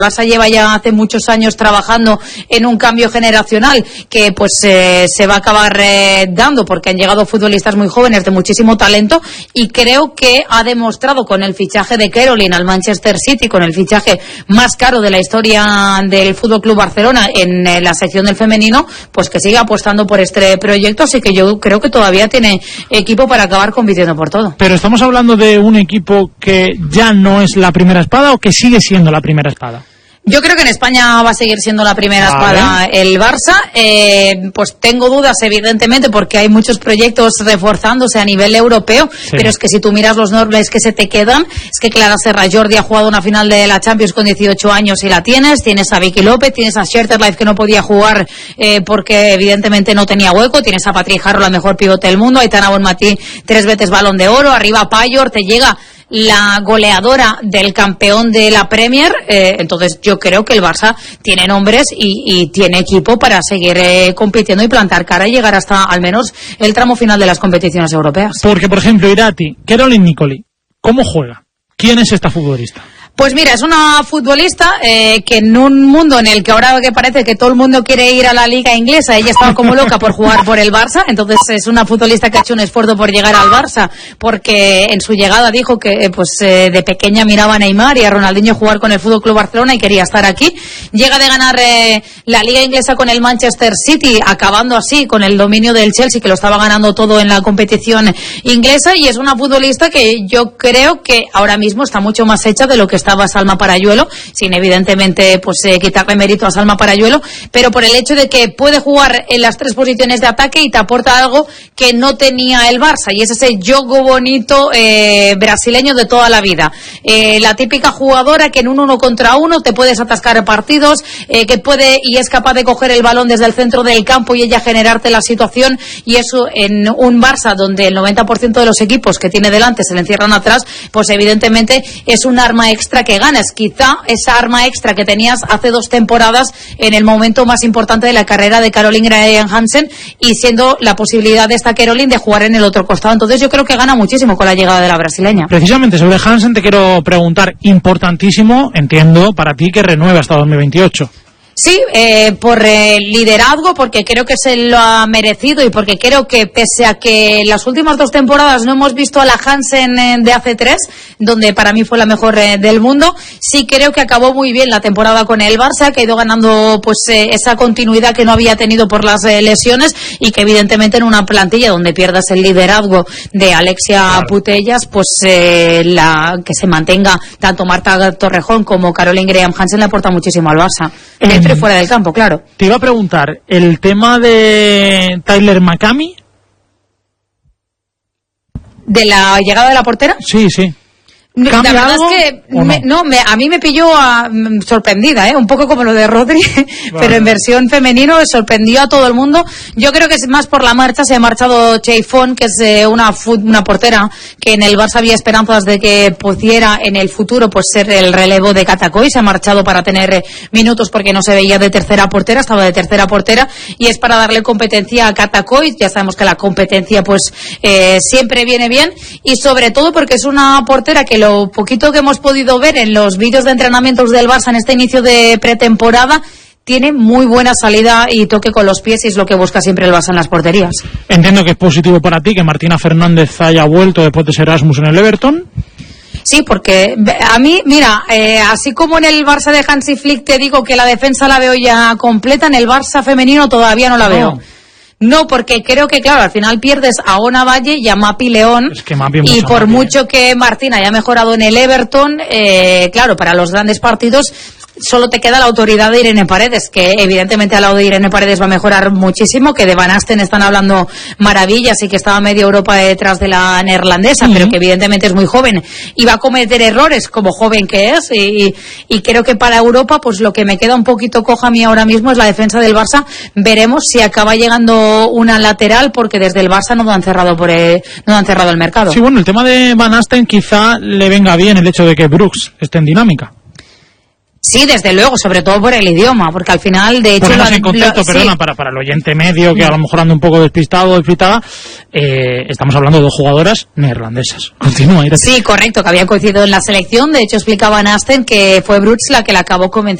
Barça lleva ya hace muchos años trabajando en un cambio generacional que pues se va a acabar dando porque han llegado futbolistas muy jóvenes de muchísimo talento, y creo que ha demostrado con el fichaje de Caroline al Manchester City, con el fichaje más caro de la historia del Fútbol Club Barcelona en la sección del femenino, pues que sigue apostando por este proyecto, así que yo creo que todavía tiene equipo para acabar compitiendo por todo. Pero estamos hablando de un equipo que ya no es la primera espada o que sigue siendo la primera espada. Yo creo que en España va a seguir siendo la primera espada el Barça. Pues tengo dudas, evidentemente, porque hay muchos proyectos reforzándose a nivel europeo, pero es que si tú miras los nombres que se te quedan, es que Clara Serra-Jordi ha jugado una final de la Champions con 18 años y la tienes a Vicky López, tienes a Scherterlife que no podía jugar porque evidentemente no tenía hueco, tienes a Patrick Harrow, la mejor pivote del mundo, Aitana Bonmatí, 3 veces Balón de Oro, arriba Payor, te llega la goleadora del campeón de la Premier, entonces yo creo que el Barça tiene nombres y tiene equipo para seguir compitiendo y plantar cara y llegar hasta al menos el tramo final de las competiciones europeas. Porque, por ejemplo, Irati, Caroline Nicoli, ¿cómo juega? ¿Quién es esta futbolista? Pues mira, es una futbolista que en un mundo en el que ahora que parece que todo el mundo quiere ir a la liga inglesa, ella estaba como loca por jugar por el Barça, entonces es una futbolista que ha hecho un esfuerzo por llegar al Barça, porque en su llegada dijo que de pequeña miraba a Neymar y a Ronaldinho jugar con el Fútbol Club Barcelona y quería estar aquí. Llega de ganar la liga inglesa con el Manchester City, acabando así con el dominio del Chelsea, que lo estaba ganando todo en la competición inglesa, y es una futbolista que yo creo que ahora mismo está mucho más hecha de lo que estaba Salma Parayuelo, sin evidentemente quitarle mérito a Salma Parayuelo, pero por el hecho de que puede jugar en las 3 posiciones de ataque y te aporta algo que no tenía el Barça, y es ese juego bonito brasileño de toda la vida, la típica jugadora que en un 1 contra 1 te puedes atascar partidos, que puede y es capaz de coger el balón desde el centro del campo y ella generarte la situación, y eso en un Barça donde el 90% de los equipos que tiene delante se le encierran atrás, pues evidentemente es un arma extra que ganas, quizá esa arma extra que tenías hace 2 temporadas en el momento más importante de la carrera de Caroline Graham-Hansen, y siendo la posibilidad de esta Caroline de jugar en el otro costado. Entonces yo creo que gana muchísimo con la llegada de la brasileña. Precisamente sobre Hansen te quiero preguntar, importantísimo, entiendo, para ti que renueve hasta 2028. Sí, por liderazgo, porque creo que se lo ha merecido y porque creo que pese a que en las últimas 2 temporadas no hemos visto a la Hansen de hace 3, donde para mí fue la mejor del mundo, sí creo que acabó muy bien la temporada con el Barça, que ha ido ganando esa continuidad que no había tenido por las lesiones, y que evidentemente en una plantilla donde pierdas el liderazgo de Alexia Putellas, que se mantenga tanto Marta Torrejón como Caroline Graham-Hansen le aporta muchísimo al Barça. Dentro y fuera del campo, claro. Te iba a preguntar, el tema de Tyler McCamey. ¿De la llegada de la portera? Sí. La verdad es que a mí me pilló sorprendida, un poco como lo de Rodri, pero en versión femenino sorprendió a todo el mundo. Yo creo que es más por la marcha. Se ha marchado Cheifón, que es una portera que en el Barça había esperanzas de que pudiera en el futuro ser el relevo de Catacoy. Se ha marchado para tener minutos porque no se veía de tercera portera, estaba de tercera portera, y es para darle competencia a Catacoy. Ya sabemos que la competencia siempre viene bien, y sobre todo porque es una portera que lo poquito que hemos podido ver en los vídeos de entrenamientos del Barça en este inicio de pretemporada, tiene muy buena salida y toque con los pies, y es lo que busca siempre el Barça en las porterías. Entiendo que es positivo para ti que Martina Fernández haya vuelto después de ser Erasmus en el Everton. Sí, porque a mí, mira, así como en el Barça de Hansi Flick te digo que la defensa la veo ya completa, en el Barça femenino todavía no la veo. No, porque creo que, claro, al final pierdes a Ona Valle y a Mapi León. Es que Mapi y por mucho que Martina haya mejorado en el Everton, claro, para los grandes partidos solo te queda la autoridad de Irene Paredes, que evidentemente al lado de Irene Paredes va a mejorar muchísimo, que de Van Asten están hablando maravillas y que estaba media Europa detrás de la neerlandesa, pero que evidentemente es muy joven y va a cometer errores como joven que es, y creo que para Europa lo que me queda un poquito coja a mí ahora mismo es la defensa del Barça. Veremos si acaba llegando una lateral, porque desde el Barça no han cerrado el mercado. Sí, bueno, el tema de Van Asten quizá le venga bien el hecho de que Brooks esté en dinámica. Sí, desde luego, sobre todo por el idioma, porque al final, de hecho... Ponemos en contexto, perdona, para el oyente medio, que a lo mejor anda un poco despistado o despistada, estamos hablando de 2 jugadoras neerlandesas. Continúa, Irati. Sí, correcto, que habían coincidido en la selección. De hecho, explicaba Asten que fue Brugge la que la acabó convenciendo